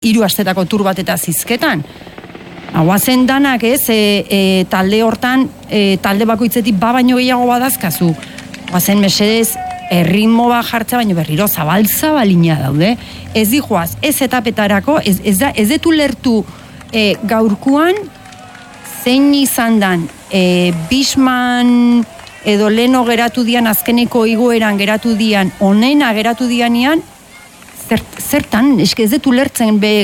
3 astetako tur bat eta zizketan. Guazen danak ez, talde hortan, talde bakoitzetik baino gehiago badazkazu. Guazen mesedez, erritmo bat jartza, baino berriro zabalina daude. Ez dijoaz, ez etapetarako, ez detu lertu gaurkuan, zein izan dan, Bisman edo leno geratu dian, azkeneko igoeran geratu dian, onena geratu dianean, zertan, eske ez detu lertzen be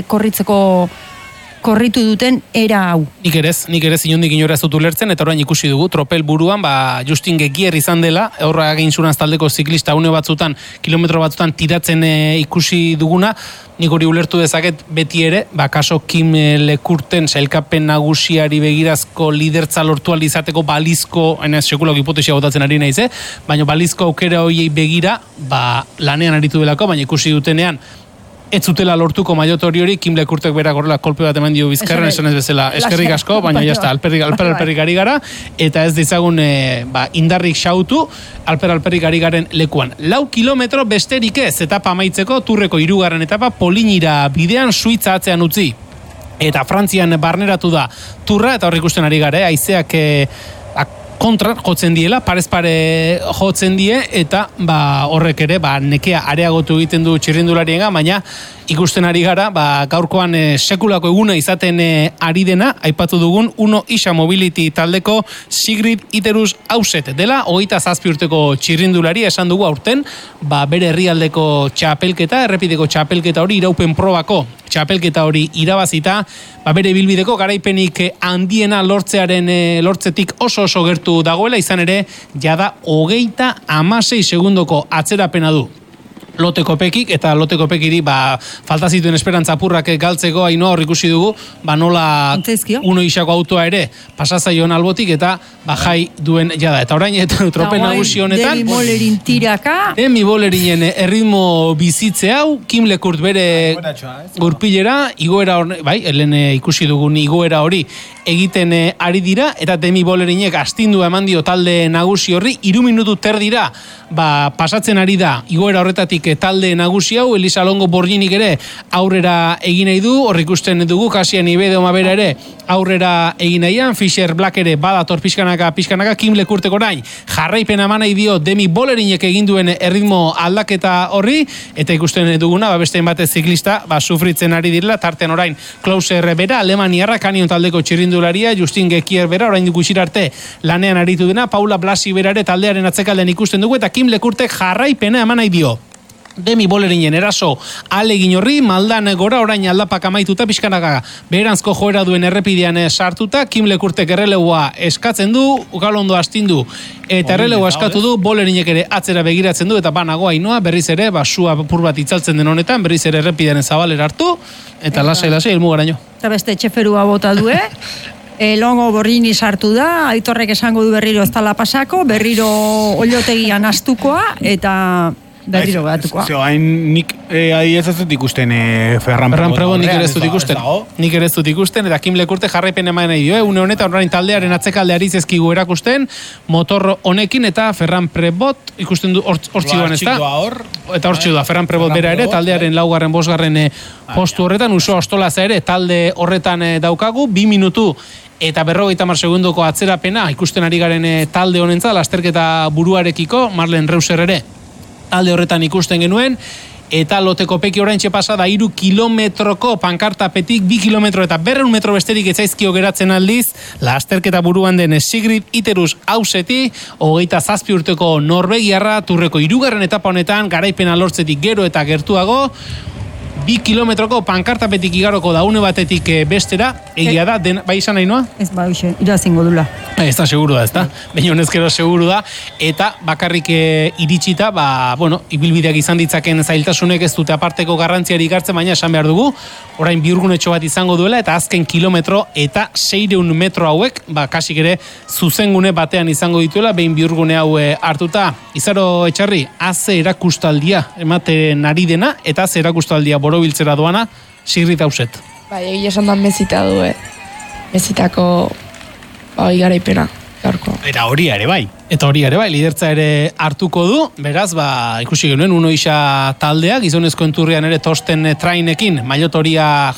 korritu duten era hau. Nik ere inondik inora ez dut ulertzen, eta orain ikusi dugu, tropel buruan, Justin Gekier izan dela, horra egin Insurance taldeko ziklista une batzutan, kilometro batzutan tiratzen ikusi duguna, nik hori ulertu dezaket beti ere, kaso Kim Lekurten sailkapen nagusiari begirazko lidertza lortu izateko balizko, sekulako hipotesia botatzen ari naiz, baina balizko aukera horiei begira, lanean aritu delako, baina ikusi dutenean, ez zutela lortuko maiotori hori, Kim Lekurtek berak horrela kolpe bat eman dio Bizkarren, esan ez bezala, eskerrik asko, baina jazta, alperrik ari gara, eta ez ditzagun indarrik xautu, alperrik ari garen lekuan. 4 kilometro besterik ez, etapa amaitzeko, turreko 3. etapa, Polinira bidean, Suitza atzean utzi. Eta Frantzian barneratu da turra, eta hor ikusten ari gara, haizeak kontra jotzen diela, parez pare jotzen die, eta horrek ere nekea areagotu egiten du txirrindularienga, baina ikusten ari gara, gaurkoan sekulako eguna izaten ari dena, aipatu dugun, Uno Isa Mobility taldeko Sigrid Iterus Hauset dela, 27 urteko txirrindulari, esan dugu aurten, bere herrialdeko txapelketa, errepideko txapelketa hori, iraupen probako txapelketa hori irabazita, bere bilbideko garaipenik handiena lortzetik oso gertu dagoela, izan ere, jada 36 segundoko atzerapena du. Lotekopekik, eta Lotekopekiri falta zituen esperantza apurrak galtzeko, haino hor ikusi dugu, nola Uno Isako autoa ere pasazaion albotik, eta jai duen jada. Eta orain, tropel nagusi honetan, Demi Bolerin tiraka. Demi Bolerinen erritmo bizitze hau, Kim Lekurt bere gurpilera, igoera hori, helen ikusi dugun igoera hori egiten ari dira, eta Demi Bolerinek astindu eman dio talde nagusi horri, 3 minutu terdira, pasatzen ari da igoera horretatik talde nagusi hau, Elisa Longo Borginik ere aurrera egin nahi du, hor ikusten dugu, Kasian Ibede Omabera ere aurrera egin nahian, Fisher Black ere badator pixkanaka, Kim Lekurtek orain jarraipen eman nahi dio Demi Bolerinek egin duen erritmo aldaketa horri, eta ikusten duguna, beste batez ziklista, sufritzen ari direla, tartean orain Klauser bera, Alemaniarra, Kanion taldeko txirrindularia, Justin Gekier bera, orain gutxira arte lanean aritu dena, Paula Blasi bera ere taldearen atzekalden ikusten dugu, eta Kim Lekurtek jarraipena eman nahi dio Demi Bolerinen eraso alegin horri, maldan gora orain aldapak amaituta pixkanaka beheranzko joera duen errepidean sartuta, Kim Lekurtek erreleua eskatzen du, Galondo astindu eta erreleua eskatu du, Bolerinek ere atzera begiratzen du, eta nago Ainoa berriz ere, sua pur bat itzaltzen den honetan, berriz ere errepidean zabalera hartu, eta lasai helmugaraino. Eta beste txeferua bota du, Longo Borrini sartu da, Aitorrek esango du berriro ez tala pasako, berriro oliotegian astukoa, eta berriro gatukoa. Hain nik ez dut ikusten Ferran Prebo nik ere ez dut ikusten. Nik ere ez dut ikusten, eta Kim Lekurte jarraipen eman nahi dio. Une honetan orain taldearen atzekaldeari zezkigu erakusten, motor honekin, eta Ferran Prebot ikusten du hortziduan ez da. Eta hortzidu da, Ferran Prebot bera ere, taldearen 4., 5. postu horretan, Uso Ostolaza ere, talde horretan daukagu, 2 minutu eta 50 segundoko atzerapena ikusten ari garen talde honentza, lasterketa buruarekiko, Marlen Reuser ere talde horretan ikusten genuen, eta Lotekopeki oraintxe pasa da 3 kilometroko pankartapetik 2 kilometro eta 200 metro besterik etzaizkio geratzen aldiz, lasterketa buruan den Sigrid Iterus Hauseti, 27 urteko Norvegiarra, turreko 3. etapa honetan, garaipena lortzetik gero eta gertuago, 2 kilometroko pankartapetik igaroko daune batetik bestera, egia da, bai izan nahi noa? Ez irazingo dula. Ez da seguru da, ez da? Baina honezkero seguru da, eta bakarrik iritsita, ibilbideak izan ditzaken zailtasunek ez dute aparteko garrantziari hartzen, baina esan behar dugu, orain bihurgunetxo bat izango duela, eta azken kilometro eta 600 metro hauek, kasik ere zuzengune batean izango dituela, behin bihurgune hau hartuta. Izaro Etxarri, haze erakustaldia ematen ari dena, eta haze erakustaldia borobiltzera doana, Sigrid Hauset. Egia esan da mezita du, mezitako garaipena. Eta hori ere bai. Eta hori ere bai, lidertza ere hartuko du, beraz, ikusi genuen, Uno Isa taldea, gizonezko enturrian ere Torsten Trainekin, mailotoria